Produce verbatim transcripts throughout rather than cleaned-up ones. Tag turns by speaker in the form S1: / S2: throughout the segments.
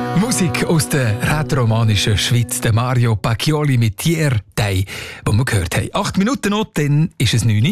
S1: Musik aus der rätoromanischen Schweiz, der Mario Pacchioli mit Tier Day, den wir gehört haben. Acht Minuten noch, dann ist es neun Uhr.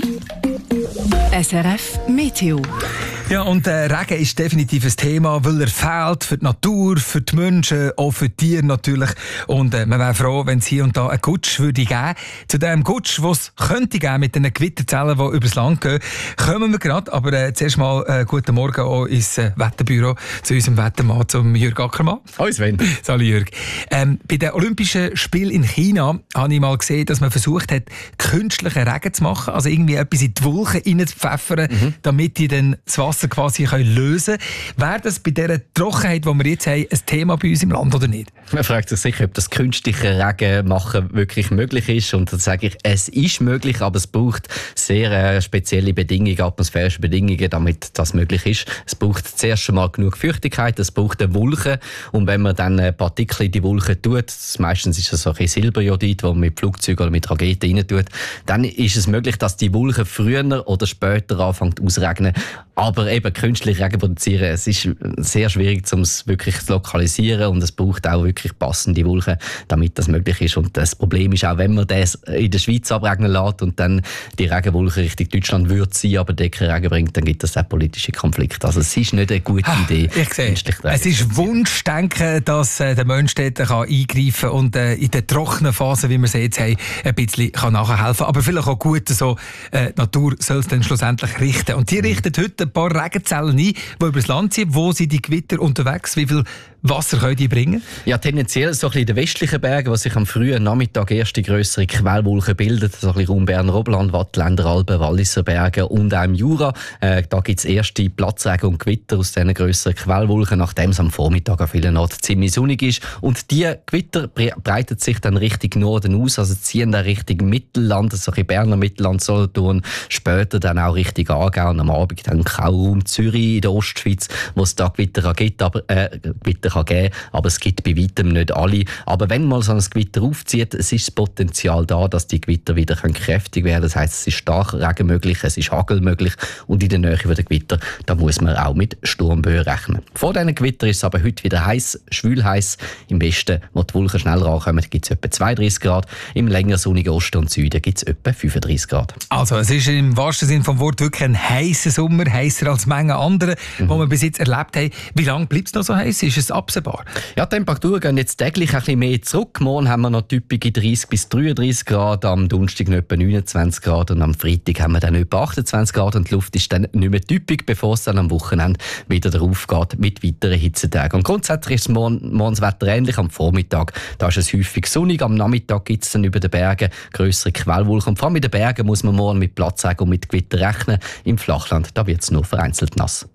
S2: S R F Meteo.
S1: Ja, und der Regen ist definitiv ein Thema, weil er fehlt für die Natur, für die Menschen, auch für die Tiere natürlich. Und äh, man wäre froh, wenn es hier und da einen Gutsch würde geben. Zu dem Gutsch, den es könnte geben mit den Gewitterzellen, die übers Land gehen, kommen wir gerade. Aber äh, zuerst mal äh, guten Morgen auch ins äh, Wetterbüro, zu unserem Wettermann, zum Jürg Ackermann.
S3: Hallo Sven.
S1: Hallo Jürg. Ähm, bei den Olympischen Spielen in China habe ich mal gesehen, dass man versucht hat, künstlichen Regen zu machen, also irgendwie etwas in die Wolken reinzupfeffern, mhm. damit die dann das Wasser quasi können lösen können. Wäre das bei dieser Trockenheit, die wir jetzt haben, ein Thema bei uns im Land oder nicht?
S3: Man fragt sich sicher, ob das künstliche Regen machen wirklich möglich ist. Und dann sage ich, es ist möglich, aber es braucht sehr äh, spezielle Bedingungen, atmosphärische Bedingungen, damit das möglich ist. Es braucht zuerst einmal genug Feuchtigkeit, es braucht eine Wolke. Und wenn man dann äh, Partikel in die Wolke tut, meistens ist das so ein Silberjodid, das man mit Flugzeugen oder mit Raketen rein tut, dann ist es möglich, dass die Wolke früher oder später anfängt auszuregnen. Aber eben künstlich Regen produzieren, es ist sehr schwierig, um es wirklich zu lokalisieren, und es braucht auch wirklich passende Wolken, damit das möglich ist. Und das Problem ist auch, wenn man das in der Schweiz abregnen lässt und dann die Regenwolke Richtung Deutschland würde sein, aber der keinen Regen bringt, dann gibt es auch politische Konflikte. Also es ist nicht eine gute Idee.
S1: Ich sehe, es ist Wunschdenken, dass äh, der Mensch dort kann eingreifen kann und äh, in der trockenen Phase, wie wir sie jetzt haben, ein bisschen kann nachhelfen kann. Aber vielleicht auch gut, so, äh, die Natur soll es dann schlussendlich richten. Und die richtet heute ein paar Regenzellen ein, die über das Land ziehen. Wo sind die Gewitter unterwegs? Wie viel Wasser können die bringen?
S3: Ja, tendenziell so ein bisschen in den westlichen Bergen, wo sich am frühen Nachmittag erste grössere Quellwolken bilden, so ein bisschen um Berner Oberland, Wattländer Alpen, Walliser Berge und auch im Jura. Äh, da gibt es erste Platzregen und Gewitter aus diesen grösseren Quellwolken, nachdem es am Vormittag an vielen Orten ziemlich sonnig ist. Und diese Gewitter breiten sich dann Richtung Norden aus, also ziehen dann Richtung Mittelland, so ein bisschen Berner Mittelland, Solothurn, später dann auch Richtung Aargau und am Abend dann Raum Zürich in der Ostschweiz, wo es da Gewitter gibt, aber, äh, Gewitter kann geben, aber es gibt bei weitem nicht alle. Aber wenn mal so ein Gewitter aufzieht, es ist das Potenzial da, dass die Gewitter wieder kräftig werden können. Das heisst, es ist starker Regen möglich, es ist Hagel möglich, und in der Nähe der Gewitter, da muss man auch mit Sturmböen rechnen. Vor diesen Gewitter ist es aber heute wieder heiß, schwül heiß. Im Westen, wo die Wolken schnell rankommen, gibt es etwa zweiunddreißig Grad. Im länger sonnigen Osten und Süden gibt es etwa fünfunddreißig Grad.
S1: Also es ist im wahrsten Sinne vom Wort wirklich ein heißer Sommer, heißer als Menge andere, mhm. die wir bis jetzt erlebt haben. Wie lange bleibt es noch so heiß? Ist es absehbar?
S3: Ja, die Temperaturen gehen jetzt täglich ein bisschen mehr zurück. Morgen haben wir noch typische dreißig bis dreiunddreißig Grad, am Donnerstag noch etwa neunundzwanzig Grad und am Freitag haben wir dann etwa achtundzwanzig Grad, und die Luft ist dann nicht mehr typisch, bevor es dann am Wochenende wieder darauf geht mit weiteren Hitzetagen. Und grundsätzlich ist das morgen, morgens Wetter ähnlich. Am Vormittag da ist es häufig sonnig, am Nachmittag gibt es dann über den Bergen grössere Quellwolken. Und vor allem in den Bergen muss man morgen mit Platzregen und mit Gewitter rechnen. Im Flachland da wird es nur vereinzelt nass.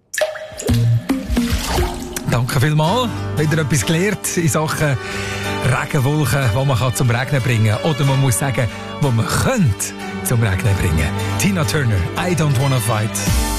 S1: Danke vielmals. Wieder etwas gelernt in Sachen Regenwolken, die man zum Regnen bringen kann. Oder man muss sagen, die man könnte zum Regnen bringen. Tina Turner, I Don't Wanna Fight.